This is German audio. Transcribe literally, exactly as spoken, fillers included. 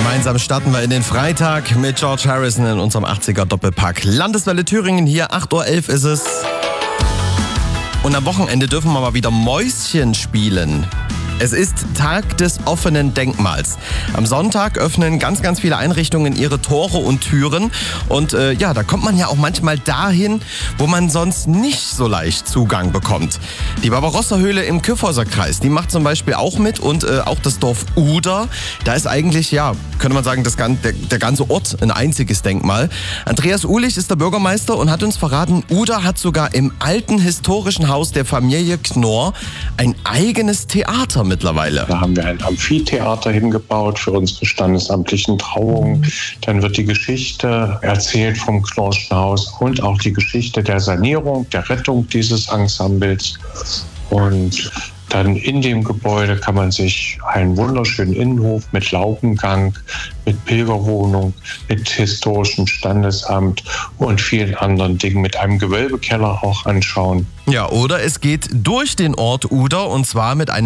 Gemeinsam starten wir in den Freitag mit George Harrison in unserem achtziger Doppelpack. Landeswelle Thüringen, hier acht Uhr elf ist es. Und am Wochenende dürfen wir mal wieder Mäuschen spielen. Es ist Tag des offenen Denkmals. Am Sonntag öffnen ganz, ganz viele Einrichtungen ihre Tore und Türen. Und äh, ja, da kommt man ja auch manchmal dahin, wo man sonst nicht so leicht Zugang bekommt. Die Barbarossa-Höhle im Kyffhäuser Kreis, die macht zum Beispiel auch mit. Und äh, auch das Dorf Uder, da ist eigentlich, ja, könnte man sagen, das, der, der ganze Ort ein einziges Denkmal. Andreas Uhlich ist der Bürgermeister und hat uns verraten, Uder hat sogar im alten historischen Haus der Familie Knorr ein eigenes Theater mittlerweile. Da haben wir ein Amphitheater hingebaut für unsere standesamtlichen Trauungen. Dann wird die Geschichte erzählt vom Knorrschen Haus und auch die Geschichte der Sanierung, der Rettung dieses Ensembles. Und dann in dem Gebäude kann man sich einen wunderschönen Innenhof mit Laubengang, mit Pilgerwohnung, mit historischem Standesamt und vielen anderen Dingen, mit einem Gewölbekeller auch anschauen. Ja, oder es geht durch den Ort Uder und zwar mit einem